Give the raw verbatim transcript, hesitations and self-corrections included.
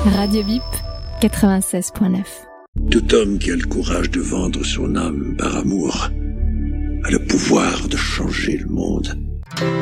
Radio Bip, quatre-vingt-seize point neuf. Tout homme qui a le courage de vendre son âme par amour a le pouvoir de changer le monde.